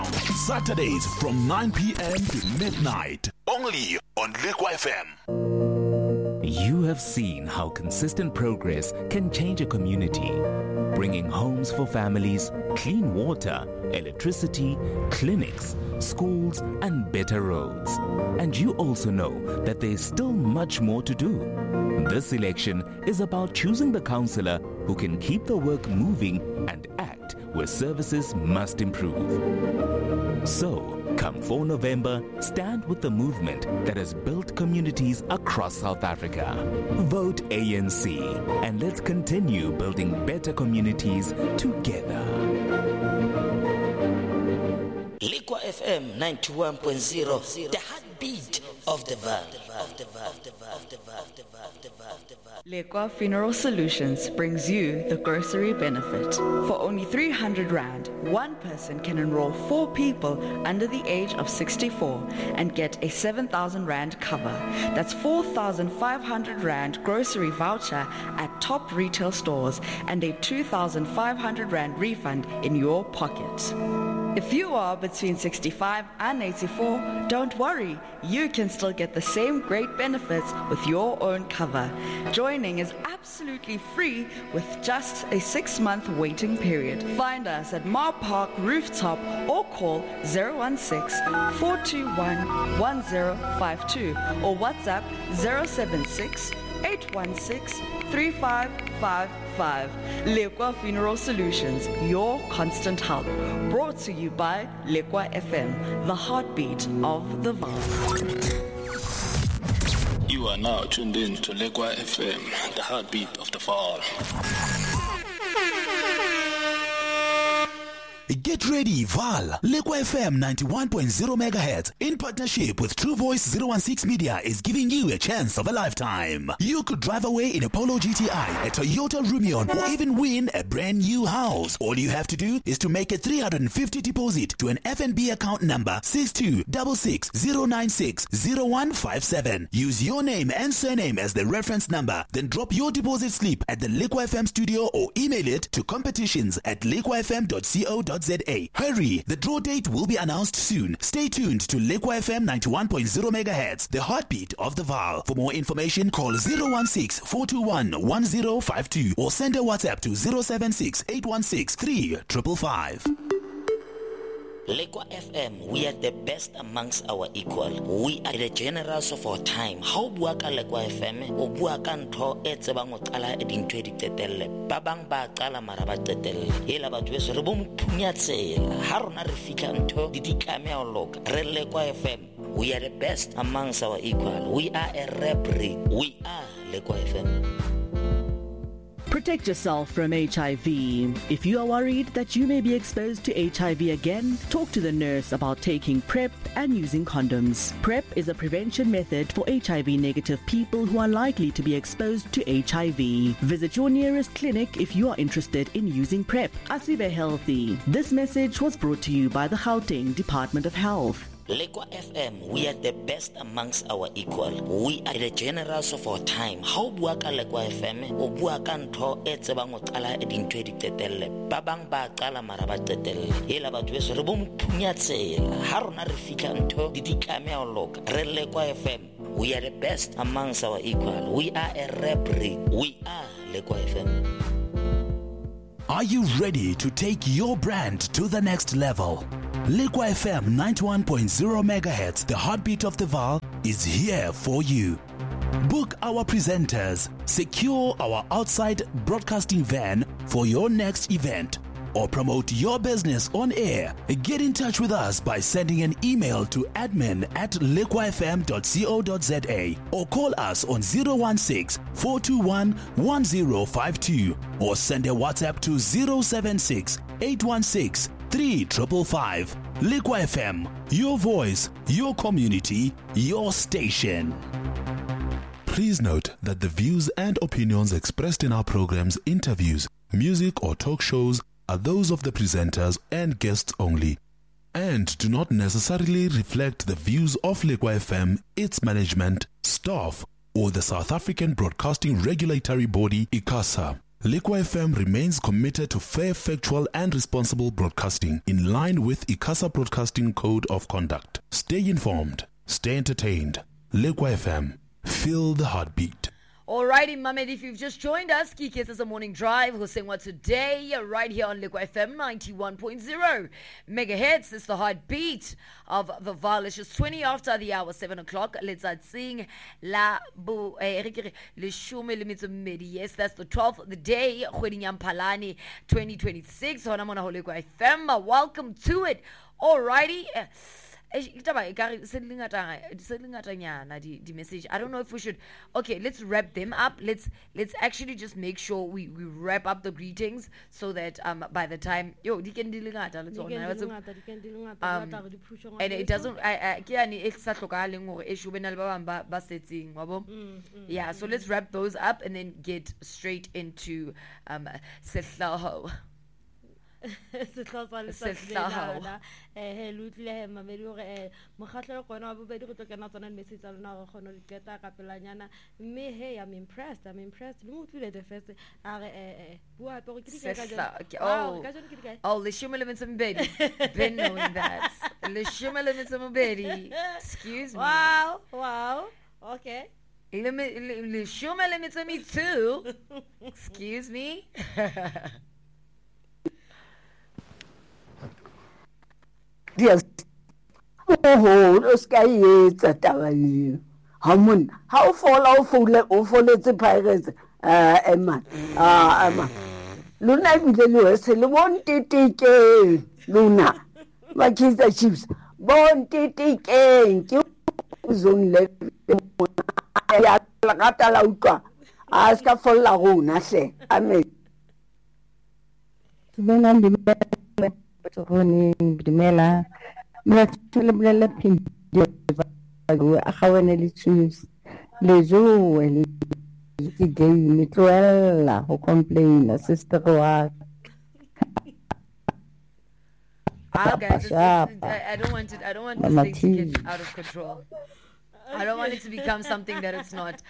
Sound, Saturdays from 9 p.m. to midnight. Only on Liquid FM. You have seen how consistent progress can change a community, bringing homes for families, clean water, electricity, clinics, schools, and better roads. And you also know that there is still much more to do. This election is about choosing the councillor who can keep the work moving and act where services must improve. So, come 4 November, stand with the movement that has built communities across South Africa. Vote ANC and let's continue building better communities together. Liquid FM 91.0, the heartbeat of the Vaal. Liquid Funeral Solutions brings you the grocery benefit. For only 300 Rand, one person can enroll 4 people under the age of 64 and get a 7,000 Rand cover. That's 4,500 Rand grocery voucher at top retail stores and a 2,500 Rand refund in your pocket. If you are between 65 and 84, don't worry, you can still get the same great benefits with your own cover. Joining is absolutely free with just a 6-month waiting period. Find us at Mar Park Rooftop or call 016-421-1052 or WhatsApp 076-816-3555. Liquid Funeral Solutions, your constant help. Brought to you by Liquid FM, the heartbeat of the Vaal. You are now tuned in to Liquid FM, the heartbeat of the Vaal. Get ready, Vaal. Liquid FM 91.0 MHz in partnership with True Voice 016 Media is giving you a chance of a lifetime. You could drive away in a Polo GTI, a Toyota Rumion, or even win a brand new house. All you have to do is to make a 350 deposit to an FNB account number 626609600157. Use your name and surname as the reference number, then drop your deposit slip at the Liquid FM studio or email it to competitions@liquidfm.co.za. Hurry, the draw date will be announced soon. Stay tuned to Liquid FM 91.0 MHz, the heartbeat of the Vaal. For more information, call 016-421-1052 or send a WhatsApp to 076-816-3555. Liquid FM, we are the best amongst our equal. We are the generals of our time. How bua ka Liquid FM o bua ka ntho e tsebang o qala e dintho e ditetelle. Ba bang ba qala mara ba tetelle. Hela batho beso re bo mphunya tsela. Ha rona re fika ntho di ditlame o loka. Re Liquid FM, we are the best amongst our equal. We are a rap breed. We are Liquid FM. Protect yourself from HIV. If you are worried that you may be exposed to HIV again, talk to the nurse about taking PrEP and using condoms. PrEP is a prevention method for HIV-negative people who are likely to be exposed to HIV. Visit your nearest clinic if you are interested in using PrEP. Asibe Healthy. This message was brought to you by the Gauteng Department of Health. Liquid FM, we are the best amongst our equal. We are the generals of our time. How bua ka Liquid FM o bua ka ntho e tsebang o qala e dintho e ditetelle. Ba bang ba qala mara ba tetelle. Hela batho beso re bo mphunya tsela. Ha rona re fika ntho di ditlame o loka. Re Liquid FM, we are the best amongst our equal. We are a rap breed. We are Liquid FM. Are you ready to take your brand to the next level? Liquid FM 91.0 MHz, the heartbeat of the Vaal, is here for you. Book our presenters, secure our outside broadcasting van for your next event, or promote your business on air. Get in touch with us by sending an email to admin@liquidfm.co.za or call us on 016-421-1052 or send a WhatsApp to 076-816-3555. Liquid FM, your voice, your community, your station. Please note that the views and opinions expressed in our programs, interviews, music or talk shows are those of the presenters and guests only, and do not necessarily reflect the views of Liquid FM, its management, staff, or the South African Broadcasting Regulatory Body, ICASA. Liqua FM remains committed to fair, factual, and responsible broadcasting in line with ICASA Broadcasting Code of Conduct. Stay informed, stay entertained. Liqua FM, feel the heartbeat. Alrighty, Mamed, if you've just joined us, Kiki, this is a morning drive. We're saying what today, right here on Liqua FM 91.0 megahertz. It's the heartbeat of the Vaal. It's just 20 after the hour, 7 o'clock. Let's sing La Bu Lishume Limitsumedi. Yes, that's the 12th of the day, Khwedinyang Mphalane 2026. On Liqua FM. Welcome to it. Alrighty. Message. I don't know if we should. Okay, let's wrap them up. Let's actually just make sure we wrap up the greetings so that by the time and it doesn't yeah, so let's wrap those up and then get straight into Sehlaho. I'm impressed. Been knowing that. Excuse me. Wow. Okay. Me too. Excuse me. Yes. Oh, those guys at Hamun. How fall it's a pirate, Emma. Luna won't take Luna. What is the chiefs? Won't take zone left. Ask her for Laguna, say. I mean. Brimela, Mratulabella Pim, Akawanelli choose Lejo and Mitruella who complain, a sister work. Guys, I don't want this thing to get out of control. I don't want it to become something that it's not.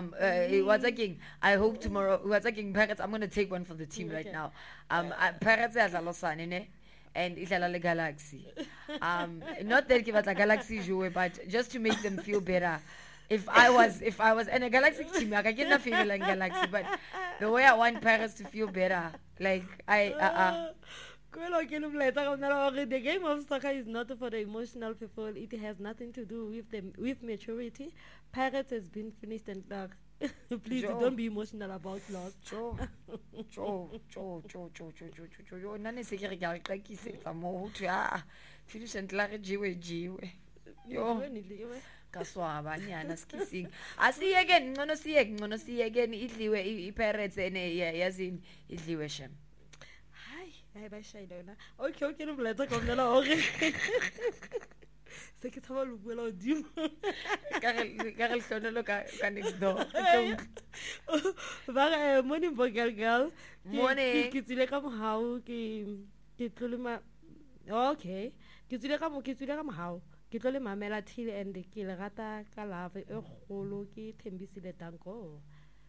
I hope tomorrow. Parrots, I'm going to take one for the team right now. Parrots are and Ihlala Galaxy. Not that give us a Galaxy joy, but just to make them feel better. If I was in a Galaxy team, I can not feel like Galaxy, but the way I want parents to feel better, like the game of soccer is not for the emotional people. It has nothing to do with maturity. Parrots has been finished and dark. Please don't be emotional about loss. Finish and jiwe. Yo. Kaswaba nyana skissing. I see again, ngono see again idliwe parrots ene yazini idliwe shem. Hi, bye Shailona. Okay, no blata komnela okay. Se ke thaba lo buela odimo ka re hlonelo ka next door ba morning girl morning ke tsile ka mohau ke tlolema okay ke tsile ka mohau ke tlole mamela thile and ke le rata ka love e kgolo ke Thembisile Danko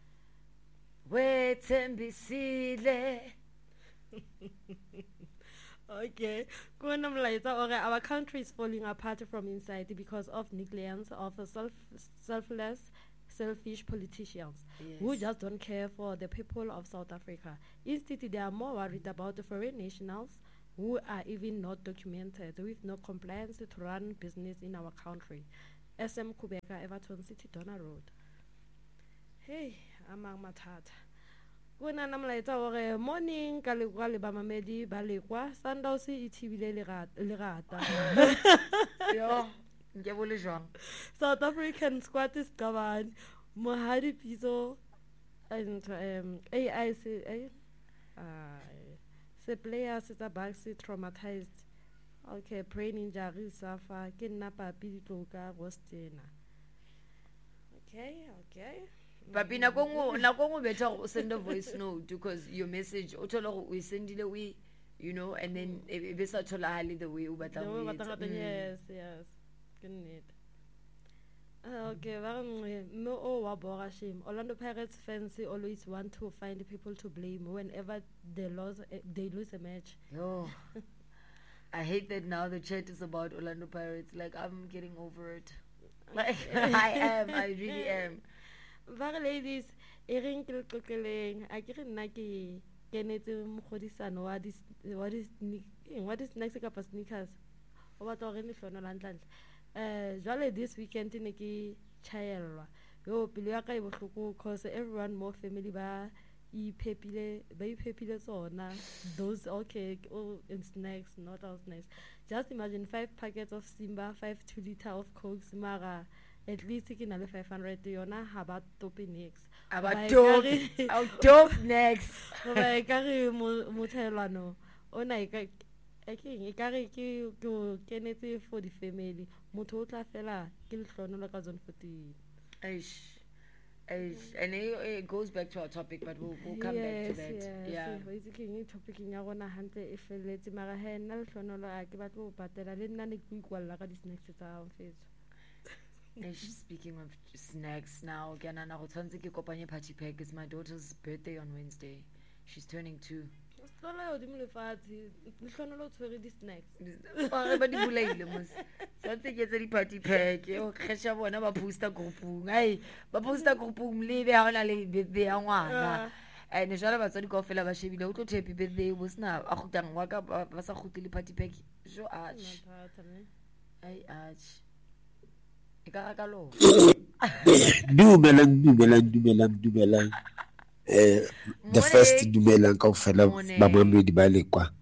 we Thembisile. Okay, our country is falling apart from inside because of negligence of selfish politicians who just don't care for the people of South Africa. Instead, they are more worried about the foreign nationals who are even not documented with no compliance to run business in our country. SM Kubeka, Everton City, Donna Road. Hey, amang matata. Kuna namlaetsa hore morning ka lekwa le ba mamedi ba lekwa Sundowns e thibile le rata yo nke bole jwang South African squad is covered Mohadi Piso and se players is back traumatized. Okay, brain injury suffer ke nna papi ditloka Rostena. Okay. Papi nakongo better send a voice note because your message otolo we send it we and then it be such a hali the way yes good need Okay, no wabora shame. Orlando Pirates fans always want to find people to blame whenever they lose a match. Yo, I hate that now the chat is about Orlando Pirates. Like, I'm getting over it. Like, I really am. But ladies, Erin Kilkokeling, I can't naki kenete mukhodisano what is next up sneakers. What are any flono landland? Jolly this weekend in a child. Yo, Piliaka Iboku, cause everyone more family ba pepile so na those okay and snacks, not all snacks. Just imagine 5 packets of Simba, 5 2-liter of Coke, Mara. At least you can have 500 yona about topi next. About top next. Ba kare motelano. Ona e kare ke kenetse for the family. Motho o tla fela ke lehlono la ka zone 14. And it goes back to our topic, but we'll come back to that. Yeah. Basically, topic ya gona hantle e feletse mara he nna lehlono la ke batla go patela le nna ne ke ikwalla ka di snacks tsa mfetso. Speaking of snacks now, Ganana Hotanzi Kopanye Party Pack is my daughter's birthday on Wednesday. She's turning 2. But something gets a party pack. Oh, Kesha one of a poster group. Hey, but poster group, leave out a little bit there. And the Shalaba Sonic Fella was shaving auto tape birthday was now. I could walk up was a hotel party pack. So arch. I arch. Dumelang. The first dumelang ka ofela ba mamedi ba le kwa.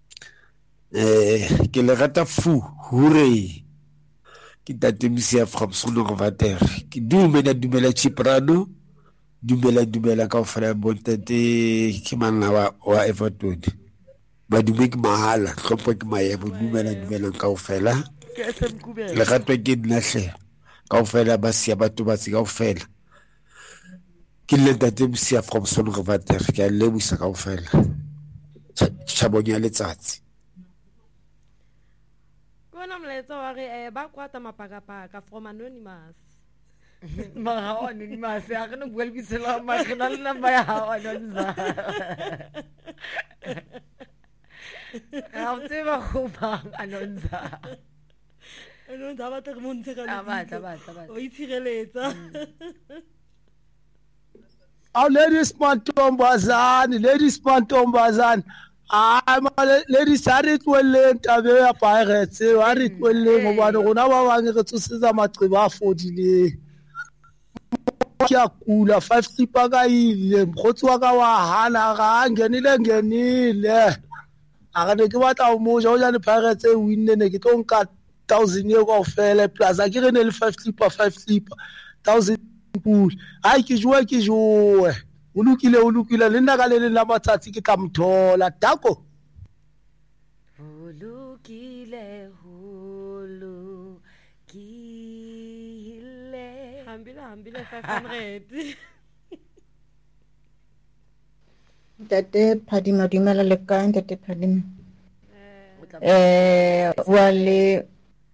Ke le rata fu hooray. Ke tatemisia from Sonovater. Ke dumela Chiprano. Dumela ka ofela bontente ke manga wa Everton. Ba dumeki mahala, hlompho ke maemo dumela ka ofela. Le gato ke nnahle. Ka ofela ba sia batho ba tsika ofela. Ke le tatemisia from Sonovater. Ke a lebisa ka ofela. Chabonya letsatsi. Kona mletso wa re ba kwata mapaka from anonymous. Ma anonymous ya re no bua le bisela ma re na le namba ya anonymous. Ha tseba go bang anonymous. Anonymous ba tla mo ntse ka ba. O itshireletsa. Ladies mantombazane. Ladies are it well tabe ya Pirates. Are it well ngobane rona ba bang re tsosetsa maqeba a fodile. Ke kula 5 sleeper ka ile mkhotsi wa ka wa hana ga ngenile. A re ke batla mo ja o ja le Pirates e winne ne ke tlo nka 1000 ye go fela plus a ke re ne le 5 sleeper 1000 pool. Ai ke joe. Ulukile le nna ka le la matsatsi ke tla mthola Dako. Ulukile hambile 500. Tate Padima dumela le kae tate Padima? Wale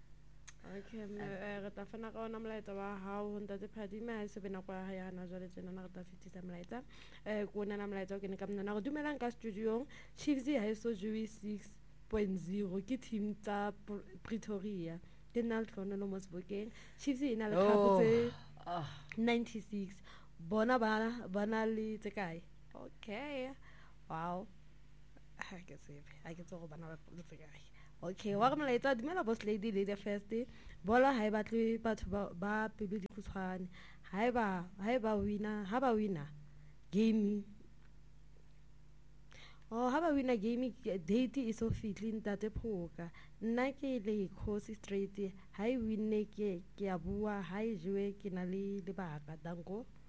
ta fana ka ona molaetsa wa hao ntate Phadima se bena kwa ya na jwale tsena na re ta fitisa molaetsa ko nna molaetsa o ke ne ka mna go dumelang ka studio Chiefs ha eso jui 6.0 ke team tsa Pretoria ke nna tlhono lo Mosbokeng Chiefs ina le cup tse 96 bona bana le tse kae okay wow I get so bana le tse kae. Okay, wa gona letsa dumela boss lady le the first bola ha e batle batho ba pelo di khutshwane ha ba winner game ha ba winner game date is so fitling tate phoka nna ke le Khosi straight ha e winne ke a bua ha e jwe ke na le lebaka danko